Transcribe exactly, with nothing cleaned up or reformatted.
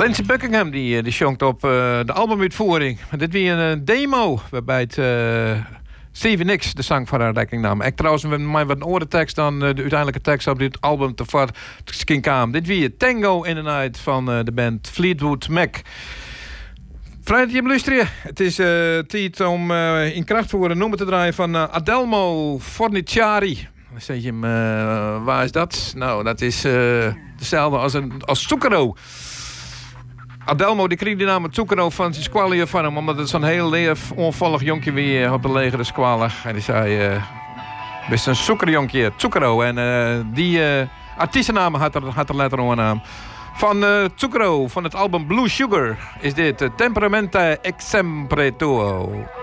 Lindsey Buckingham die, die zongt op uh, de albumuitvoering. Dit weer een uh, demo waarbij het uh, Stevie Nicks de zang van haar dekking nam. Ik trouwens met mij wat een andere tekst dan uh, de uiteindelijke tekst op dit album te vat kwam. Dit weer Tango in the Night van uh, de band Fleetwood Mac. Vrijdag je beluisteren. Het is uh, tijd om uh, in kracht voor een nummer te draaien van uh, Adelmo Forniciari. Dan zeg je hem, uh, waar is dat? Nou, dat is uh, hetzelfde als, een, als Zucchero. Adelmo die kreeg die naam Zucchero van zijn squalje van hem, omdat het zo'n heel leef onvallig jonkje weer op de legere squallen. En die zei, uh, best een zoekerjonkje, Zucchero. En uh, die uh, artiestennaam had er, had er letter een naam. Van uh, Zucchero, van het album Blue Sugar, is dit uh, Temperamenta Exemple Tuo.